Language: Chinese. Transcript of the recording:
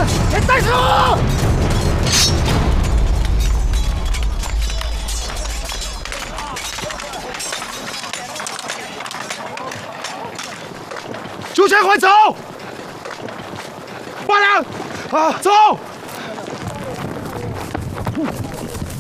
站住！朱全快走！八两啊，走！